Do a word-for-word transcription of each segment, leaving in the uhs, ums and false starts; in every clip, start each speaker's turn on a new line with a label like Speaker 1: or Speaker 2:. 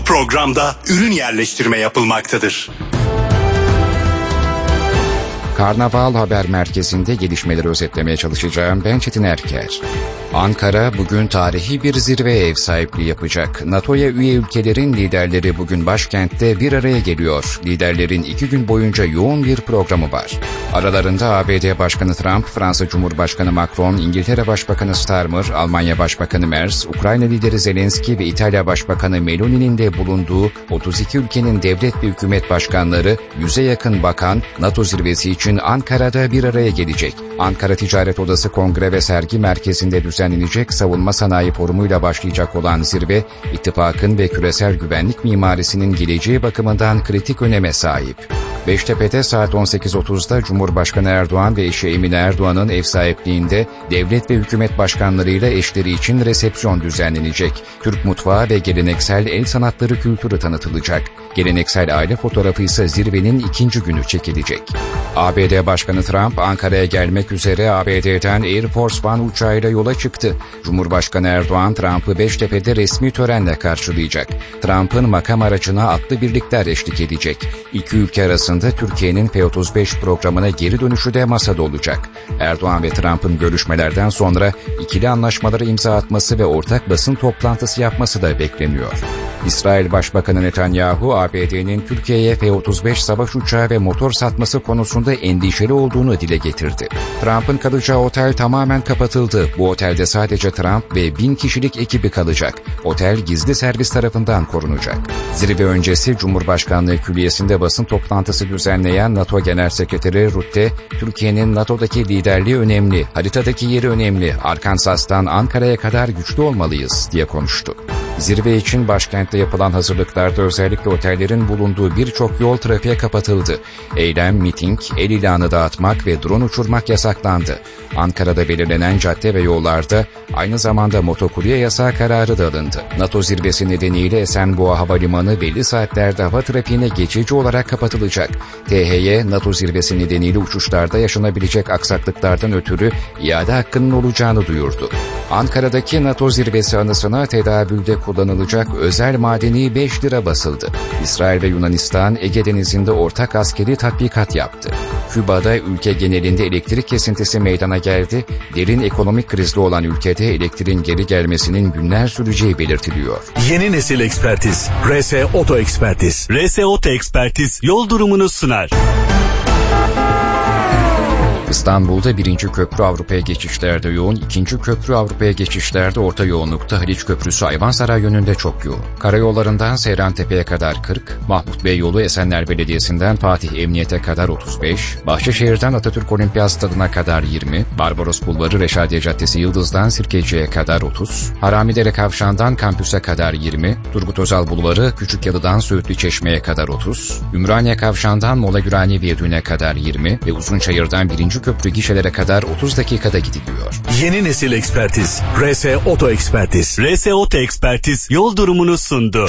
Speaker 1: Bu programda ürün yerleştirme yapılmaktadır.
Speaker 2: Karnaval Haber Merkezi'nde gelişmeleri özetlemeye çalışacağım. Ben Çetin Erker. Ankara bugün tarihi bir zirveye ev sahipliği yapacak. NATO'ya üye ülkelerin liderleri bugün başkentte bir araya geliyor. Liderlerin iki gün boyunca yoğun bir programı var. Aralarında A B D Başkanı Trump, Fransa Cumhurbaşkanı Macron, İngiltere Başbakanı Starmer, Almanya Başbakanı Merz, Ukrayna lideri Zelenski ve İtalya Başbakanı Meloni'nin de bulunduğu otuz iki ülkenin devlet ve hükümet başkanları, yüze yakın bakan NATO zirvesi için Ankara'da bir araya gelecek. Ankara Ticaret Odası Kongre ve Sergi Merkezi'nde düzenlenecek savunma sanayi forumuyla başlayacak olan zirve, ittifakın ve küresel güvenlik mimarisinin geleceği bakımından kritik öneme sahip. Beştepe'de saat on sekiz otuzda Cumhurbaşkanı Erdoğan ve eşi Emine Erdoğan'ın ev sahipliğinde devlet ve hükümet başkanlarıyla eşleri için resepsiyon düzenlenecek. Türk mutfağı ve geleneksel el sanatları kültürü tanıtılacak. Geleneksel aile fotoğrafı ise zirvenin ikinci günü çekilecek. A B D Başkanı Trump, Ankara'ya gelmek üzere A B D'den Air Force One uçağıyla yola çıktı. Cumhurbaşkanı Erdoğan, Trump'ı Beştepe'de resmi törenle karşılayacak. Trump'ın makam aracına atlı birlikler eşlik edecek. İki ülke arasında Türkiye'nin F otuz beş programına geri dönüşü de masada olacak. Erdoğan ve Trump'ın görüşmelerden sonra ikili anlaşmalara imza atması ve ortak basın toplantısı yapması da bekleniyor. İsrail Başbakanı Netanyahu, A B D'nin Türkiye'ye F otuz beş savaş uçağı ve motor satması konusunda endişeli olduğunu dile getirdi. Trump'ın kalacağı otel tamamen kapatıldı. Bu otelde sadece Trump ve bin kişilik ekibi kalacak. Otel gizli servis tarafından korunacak. Zirve öncesi Cumhurbaşkanlığı Külliyesi'nde basın toplantısı düzenleyen NATO Genel Sekreteri Rutte, Türkiye'nin NATO'daki liderliği önemli, haritadaki yeri önemli, Arkansas'tan Ankara'ya kadar güçlü olmalıyız diye konuştu. Zirve için başkentte yapılan hazırlıklarda özellikle otellerin bulunduğu birçok yol trafiğe kapatıldı. Eylem, miting, el ilanı dağıtmak ve drone uçurmak yasaklandı. Ankara'da belirlenen cadde ve yollarda aynı zamanda motokurye yasağı kararı da alındı. NATO zirvesi nedeniyle Esenboğa Havalimanı belli saatlerde hava trafiğine geçici olarak kapatılacak. T H Y, NATO zirvesi nedeniyle uçuşlarda yaşanabilecek aksaklıklardan ötürü iade hakkının olacağını duyurdu. Ankara'daki NATO zirvesi anısına tedavülde kullanılacak özel madeni beş lira basıldı. İsrail ve Yunanistan Ege Denizi'nde ortak askeri tatbikat yaptı. Küba'da ülke genelinde elektrik kesintisi meydana geldi. Derin ekonomik krizli olan ülkede elektriğin geri gelmesinin günler süreceği belirtiliyor.
Speaker 1: Yeni nesil ekspertiz. R S Oto Ekspertiz. R S Oto Ekspertiz yol durumunu sunar.
Speaker 2: İstanbul'da birinci köprü Avrupa'ya geçişlerde yoğun, ikinci köprü Avrupa'ya geçişlerde orta yoğunlukta, Haliç Köprüsü Ayvansaray yönünde çok yoğun. Karayollarından Seyrantepe'ye kadar kırk, Mahmut Bey yolu Esenler Belediyesi'nden Fatih Emniyet'e kadar otuz beş, Bahçeşehir'den Atatürk Olimpiyat Stadı'na kadar yirmi, Barbaros Bulvarı Reşadiye Caddesi Yıldız'dan Sirkeci'ye kadar otuz, Haramidere Kavşağı'ndan Kampüs'e kadar yirmi, Turgut Özal Bulvarı Küçükyalı'dan Söğütlü Çeşme'ye kadar otuz, Ümraniye Kavşağı'ndan Mola Gürani Viyadüğü'ne kadar yirmi ve Uzunçayır'dan birinci köprü gişelere kadar otuz dakikada gidiliyor.
Speaker 1: Yeni nesil ekspertiz. R S Oto Ekspertiz. R S Oto Ekspertiz yol durumunu sundu.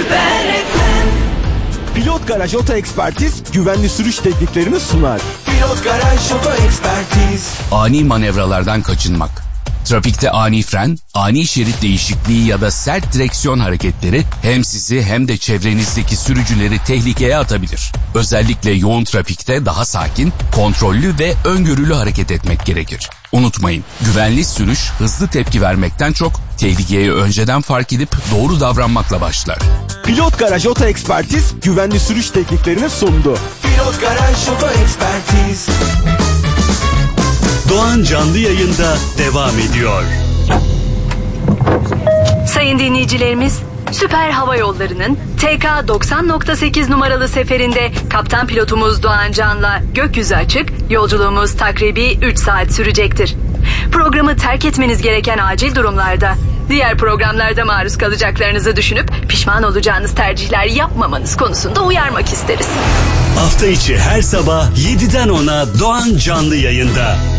Speaker 3: Pilot Garaj Oto Ekspertiz güvenli sürüş tekniklerini sunar.
Speaker 4: Pilot Garaj Oto Ekspertiz.
Speaker 5: Ani manevralardan kaçınmak, trafikte ani fren, ani şerit değişikliği ya da sert direksiyon hareketleri hem sizi hem de çevrenizdeki sürücüleri tehlikeye atabilir. Özellikle yoğun trafikte daha sakin, kontrollü ve öngörülü hareket etmek gerekir. Unutmayın, güvenli sürüş hızlı tepki vermekten çok tehlikeye önceden fark edip doğru davranmakla başlar.
Speaker 3: Pilot Garaj Oto Ekspertiz güvenli sürüş tekniklerini sundu.
Speaker 4: Pilot Garaj Oto Ekspertiz.
Speaker 1: Doğan canlı yayında devam ediyor.
Speaker 6: Sayın dinleyicilerimiz, Süper Hava Yolları'nın T K doksan nokta sekiz numaralı seferinde kaptan pilotumuz Doğan Can'la gökyüzü açık, yolculuğumuz takribi üç saat sürecektir. Programı terk etmeniz gereken acil durumlarda, diğer programlarda maruz kalacaklarınızı düşünüp pişman olacağınız tercihler yapmamanız konusunda uyarmak isteriz.
Speaker 1: Hafta içi her sabah yediden ona Doğan canlı yayında.